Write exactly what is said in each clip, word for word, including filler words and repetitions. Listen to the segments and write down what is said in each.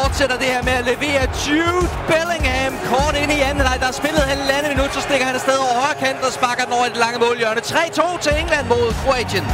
fortsætter det her med at levere Jude Bellingham kort ind i anden halvleg. Der er spillet halvandet minut, så stikker han afsted over højre kant og sparker den over i det lange målhjørne. tre to til England mod Kroatien.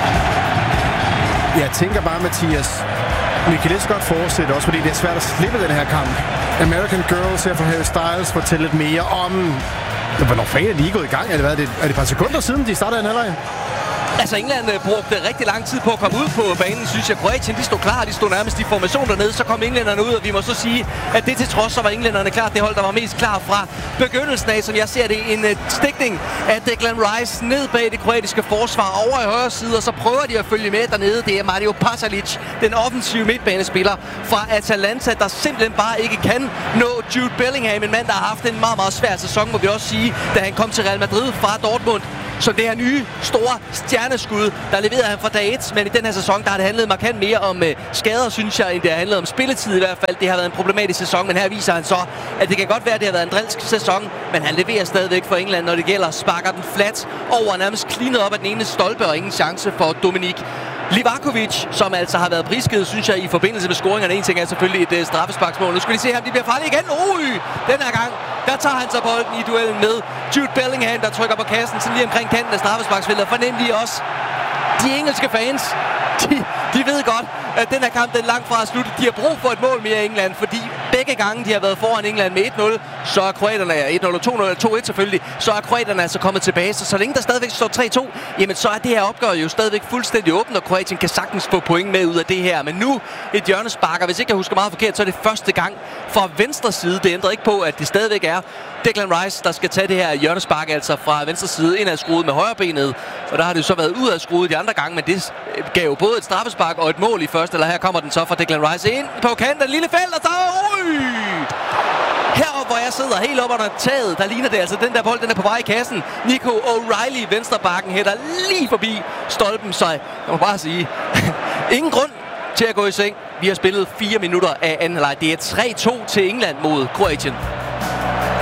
Jeg tænker bare, Mathias, vi kan lige så godt fortsætte også, fordi det er svært at slippe den her kamp. American Girls her fra Harry Styles fortæller lidt mere om... Hvornår fanden er de gået i gang? Er det, hvad, er det, er det et par sekunder siden, de startede en halvleg? Altså, England brugte rigtig lang tid på at komme ud på banen, synes jeg. Kroatien, de stod klar, de stod nærmest i formation dernede. Så kom englænderne ud, og vi må så sige, at det til trods, så var englænderne klar. Det hold, der var mest klar fra begyndelsen af, som jeg ser det, en uh, stikning af Declan Rice ned bag det kroatiske forsvar over i højre side, og så prøver de at følge med dernede. Det er Mario Pasalic, den offensive midtbanespiller fra Atalanta, der simpelthen bare ikke kan nå Jude Bellingham, en mand, der har haft en meget, meget svær sæson, må vi også sige, da han kom til Real Madrid fra Dortmund. Som det her nye, store stjerneskud, der leverede han fra dag et. Men i den her sæson, der har det handlet markant mere om øh, skader, synes jeg, end det har handlet om spilletid i hvert fald. Det har været en problematisk sæson, men her viser han så, at det kan godt være, at det har været en drilsk sæson. Men han leverer stadigvæk for England, når det gælder. Sparker den flat over, nærmest cleanet op af den ene stolpe, og ingen chance for Dominik Livakovic, som altså har været prisgivet, synes jeg, i forbindelse med scoringerne. En ting er selvfølgelig et uh, straffesparksmål. Nu skal vi se ham, de bliver farlige igen. Ui! Den her gang, der tager han så bolden i duellen med Jude Bellingham, der trykker på kassen sådan lige omkring kanten af straffesparksfeltet. Fornemlig også de engelske fans. De, de ved godt, at den her kamp den er langt fra at slutte. De har brug for et mål mere i England, fordi begge gange de har været foran England med et nul, så er kroaterne et nul, to nul eller to et selvfølgelig, så er kroaterne altså kommet tilbage. Så så længe der stadigvæk står tre to, jamen så er det her opgør jo stadigvæk fuldstændig åbent, og Kroatien kan sagtens få point med ud af det her. Men nu et hjørnespark, og hvis ikke jeg husker meget forkert, så er det første gang fra venstre side. Det ændrer ikke på, at det stadigvæk er Declan Rice, der skal tage det her hjørnespark, altså fra venstre side ind ad skruet med højre benet. Og der har det jo så været ud af skruet de andre gange, men det gav jo både et straffespark og et mål i første. Eller her kommer den så fra Declan Rice ind på kanten af lille felt, og så ui! Heroppe, hvor jeg sidder helt oppe under taget, der ligner det altså den der bold, den er på vej i kassen. Nico O'Reilly, venstrebakken, hætter lige forbi stolpen, så jeg må bare sige, ingen grund til at gå i seng. Vi har spillet fire minutter af anden halvleg. Det er tre to til England mod Kroatien.